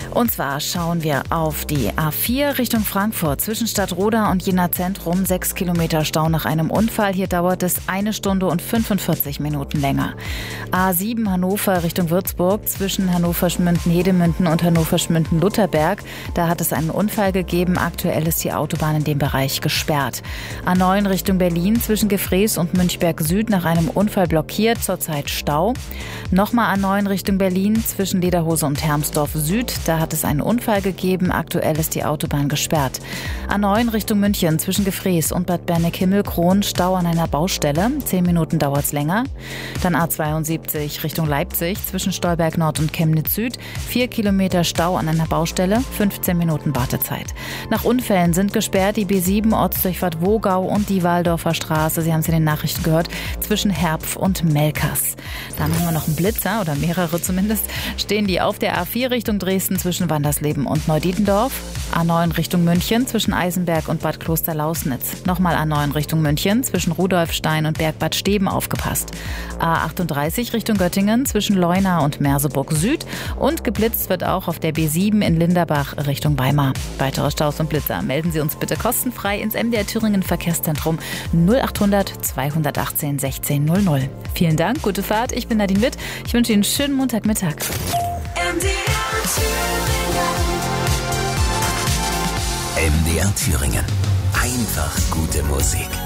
Und zwar schauen wir auf die A4 Richtung Frankfurt zwischen Stadtroda und Jena Zentrum. 6 Kilometer Stau nach einem Unfall. Hier dauert es 1 Stunde und 45 Minuten länger. A7 Hannover Richtung Würzburg zwischen Hannover-Schmünden-Hedemünden und Hannover-Schmünden-Lutherberg. Da hat es einen Unfall gegeben. Aktuell ist die Autobahn in dem Bereich gesperrt. A9 Richtung Berlin zwischen Gefrees und Münchberg Süd nach einem Unfall blockiert. Zurzeit Stau. Nochmal A9 Richtung Berlin zwischen Lederhose und Hermsdorf Süd. Da hat es einen Unfall gegeben. Aktuell ist die Autobahn gesperrt. A9 Richtung München zwischen Gefrees und Bad Berneck-Himmelkron. Stau an einer Baustelle. 10 Minuten dauert es länger. Dann A72 Richtung Leipzig zwischen Stolberg Nord und Chemnitz Süd. 4 Kilometer Stau an einer Baustelle. 15 Minuten Wartezeit. Nach Unfällen sind gesperrt die B7 Ortsdurchfahrt Wogau und die Waldorfer Straße. Sie haben es in den Nachrichten gehört. Zwischen Herpf und Melkers. Dann haben wir noch einen Blitzer oder mehrere zumindest. Stehen die auf der A4 Richtung Dresden zwischen Wandersleben und Neudietendorf. A9 Richtung München zwischen Eisenberg und Bad Kloster-Lausnitz. Nochmal A9 Richtung München zwischen Rudolfstein und Bergbad Steben aufgepasst. A38 Richtung Göttingen zwischen Leuna und Merseburg Süd. Und geblitzt wird auch auf der B7 in Linderbach Richtung Weimar. Weitere Staus und Blitzer melden Sie uns bitte kostenfrei ins MDR Thüringen Verkehrszentrum 0800 218 16 00. Vielen Dank, gute Fahrt. Ich bin Nadine Witt. Ich wünsche Ihnen einen schönen Montagmittag. MDR Thüringen. Einfach gute Musik.